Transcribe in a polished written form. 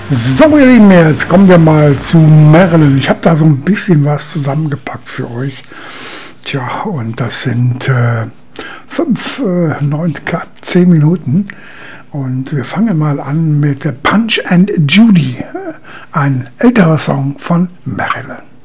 So, ihr Lieben, jetzt kommen wir mal zu Marilyn. Ich habe da so ein bisschen was zusammengepackt für euch. Tja, und das sind 10 Minuten. Und wir fangen mal an mit Punch and Judy, ein älterer Song von Marilyn.